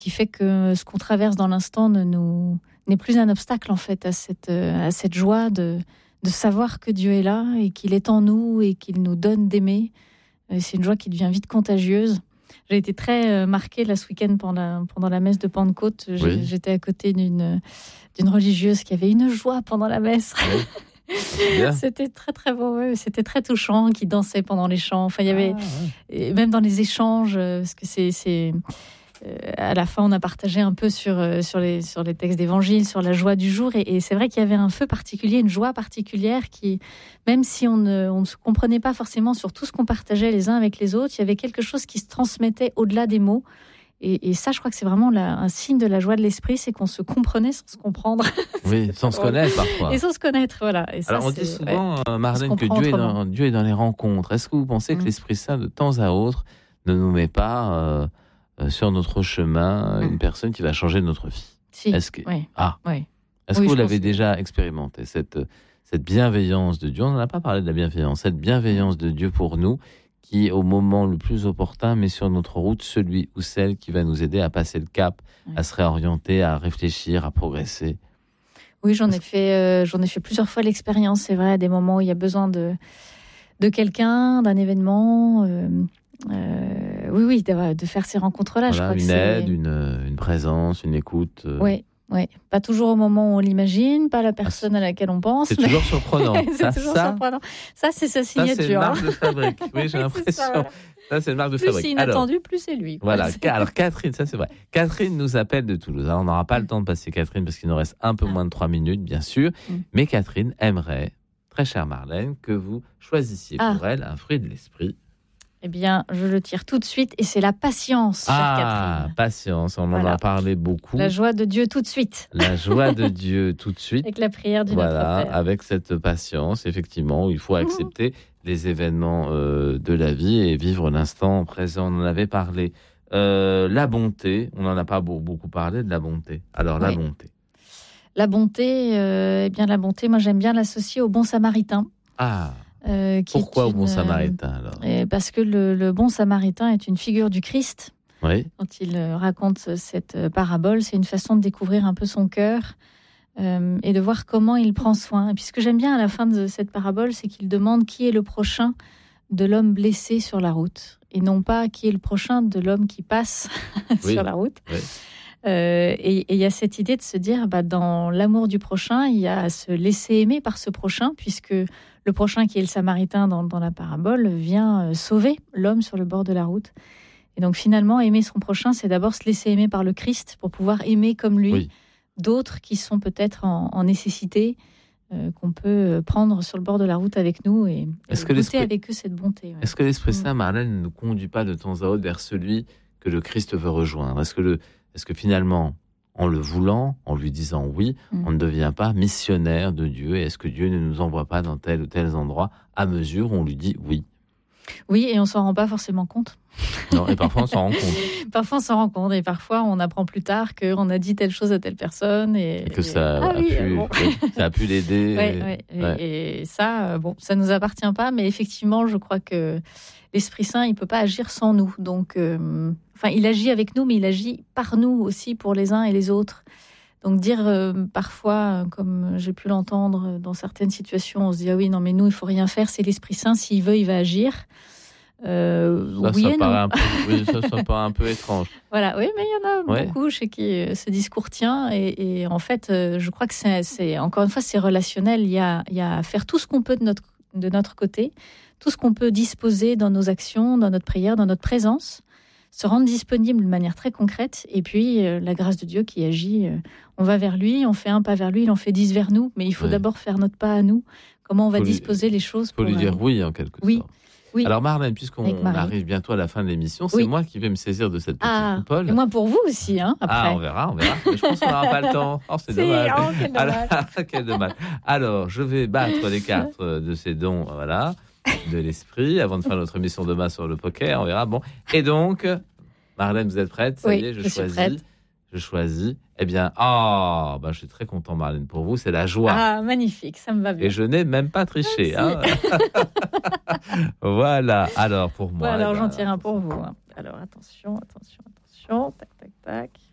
qui fait que ce qu'on traverse dans l'instant n'est plus un obstacle en fait à cette joie de savoir que Dieu est là et qu'il est en nous et qu'il nous donne d'aimer. C'est une joie qui devient vite contagieuse. J'ai été très marquée là ce week-end pendant la messe de Pentecôte. J'étais à côté d'une religieuse qui avait une joie pendant la messe. Oui. C'était très très beau, c'était très touchant, qui dansait pendant les chants. Enfin, il y avait même dans les échanges, parce que c'est à la fin on a partagé un peu sur les textes d'évangile, sur la joie du jour, et c'est vrai qu'il y avait un feu particulier, une joie particulière qui, même si on ne se comprenait pas forcément sur tout ce qu'on partageait les uns avec les autres, il y avait quelque chose qui se transmettait au-delà des mots. Et ça, je crois que c'est vraiment un signe de la joie de l'esprit, c'est qu'on se comprenait sans se comprendre. Oui, sans se connaître parfois. Et sans se connaître, voilà. Et ça, alors, on dit souvent, Marlène, que Dieu est dans les rencontres. Est-ce que vous pensez que l'Esprit Saint, de temps à autre, ne nous met pas sur notre chemin une personne qui va changer notre vie? Si, Est-ce que, oui. Est-ce que vous l'avez déjà expérimenté, cette bienveillance de Dieu? On n'en a pas parlé de la bienveillance. Cette bienveillance de Dieu pour nous, qui, au moment le plus opportun, met sur notre route celui ou celle qui va nous aider à passer le cap, à se réorienter, à réfléchir, à progresser. Oui, j'en ai fait plusieurs fois l'expérience, c'est vrai, à des moments où il y a besoin de quelqu'un, d'un événement. De faire ces rencontres-là. Voilà, je crois une aide, une présence, une écoute. Oui. Pas toujours au moment où on l'imagine, pas la personne à laquelle on pense. C'est toujours surprenant. Surprenant. Ça, c'est sa signature. Ça, c'est une marque de fabrique. Oui, j'ai l'impression. Ça, c'est une marque de fabrique. Plus c'est inattendu, plus c'est lui. Voilà. Alors, Catherine, ça, c'est vrai. Catherine nous appelle de Toulouse. Alors, on n'aura pas le temps de passer Catherine parce qu'il nous reste un peu moins de 3 minutes, bien sûr. Mais Catherine aimerait, très chère Marlène, que vous choisissiez pour elle un fruit de l'esprit. Eh bien, je le tire tout de suite, et c'est la patience, chère Catherine. Patience, on en a parlé beaucoup. La joie de Dieu tout de suite. La joie de Dieu tout de suite. Avec la prière du Notre Père. Avec cette patience, effectivement, où il faut accepter les événements de la vie et vivre l'instant présent. On en avait parlé. La bonté, on n'en a pas beaucoup parlé de la bonté. Alors, la bonté. La bonté, moi j'aime bien l'associer au bon samaritain. Pourquoi au bon samaritain alors? Parce que le bon samaritain est une figure du Christ. Oui. Quand il raconte cette parabole, c'est une façon de découvrir un peu son cœur et de voir comment il prend soin. Et puis ce que j'aime bien à la fin de cette parabole, c'est qu'il demande qui est le prochain de l'homme blessé sur la route, et non pas qui est le prochain de l'homme qui passe sur la route. Oui. Et il y a cette idée de se dire, dans l'amour du prochain, il y a à se laisser aimer par ce prochain, puisque le prochain, qui est le samaritain dans la parabole, vient sauver l'homme sur le bord de la route. Et donc finalement, aimer son prochain, c'est d'abord se laisser aimer par le Christ pour pouvoir aimer comme lui d'autres qui sont peut-être en nécessité, qu'on peut prendre sur le bord de la route avec nous et goûter avec eux cette bonté. Ouais. Est-ce que l'Esprit Saint, Marlène, ne nous conduit pas de temps à autre vers celui que le Christ veut rejoindre? Est-ce que finalement, en le voulant, en lui disant oui, on ne devient pas missionnaire de Dieu? Et est-ce que Dieu ne nous envoie pas dans tel ou tel endroit à mesure où on lui dit oui? Oui, et on s'en rend pas forcément compte. Non, et parfois on s'en rend compte. Parfois on s'en rend compte, et parfois on apprend plus tard qu'on a dit telle chose à telle personne. Et que ça a pu l'aider. Et ça, ça nous appartient pas, mais effectivement, je crois que l'Esprit Saint, il peut pas agir sans nous. Donc, il agit avec nous, mais il agit par nous aussi, pour les uns et les autres. Donc dire parfois, comme j'ai pu l'entendre dans certaines situations, on se dit ah oui, non mais nous il faut rien faire, c'est l'Esprit Saint, s'il veut il va agir. Ça paraît un peu étrange. Voilà, oui, mais il y en a beaucoup chez qui ce discours tient, et en fait je crois que c'est encore une fois c'est relationnel. Il y a à faire tout ce qu'on peut de notre côté, tout ce qu'on peut disposer dans nos actions, dans notre prière, dans notre présence, se rendre disponible de manière très concrète, et puis la grâce de Dieu qui agit, on va vers lui, on fait un pas vers lui, il en fait 10 vers nous, mais il faut d'abord faire notre pas à nous, comment on va disposer les choses. Il faut lui dire oui, en quelque sorte. Oui. Alors Marlène, puisqu'on arrive bientôt à la fin de l'émission, c'est moi qui vais me saisir de cette petite coupole. Et moi pour vous aussi, après. On verra. Mais je pense qu'on n'aura pas le temps. C'est dommage. Quel dommage. Quel dommage. Alors, je vais battre les cartes de ces dons, de l'esprit, avant de faire notre émission demain sur le poker, on verra. Bon. Et donc, Marlène, vous êtes prête? Ça y est, je choisis. Eh bien, je suis très content, Marlène, pour vous. C'est la joie. Ah, magnifique, ça me va bien. Et je n'ai même pas triché. Voilà. Alors, pour moi. Alors, j'en tire un pour vous. Alors, attention. Tac, tac, tac.